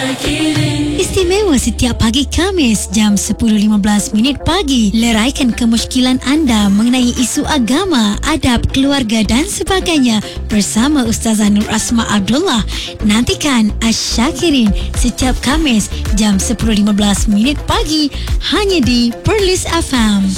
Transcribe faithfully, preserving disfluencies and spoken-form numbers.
Istimewa setiap pagi Khamis jam sepuluh lima belas minit pagi. Leraikan kemusykilan anda mengenai isu agama, adab, keluarga dan sebagainya bersama Ustazah Nur Asma Abdullah. Nantikan Asyakirin setiap Khamis jam sepuluh lima belas minit pagi hanya di Perlis F M.